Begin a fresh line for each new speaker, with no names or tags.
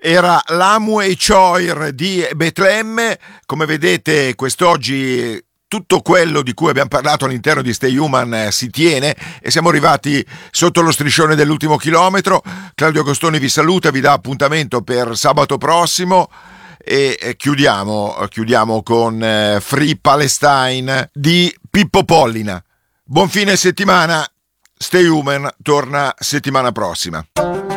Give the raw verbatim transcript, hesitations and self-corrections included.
Era l'Amway Choir di Betlemme. Come vedete, quest'oggi tutto quello di cui abbiamo parlato all'interno di Stay Human si tiene e siamo arrivati sotto lo striscione dell'ultimo chilometro. Claudio Agostoni vi saluta, vi dà appuntamento per sabato prossimo e chiudiamo, chiudiamo con Free Palestine di Pippo Pollina. Buon fine settimana, Stay Human torna settimana prossima.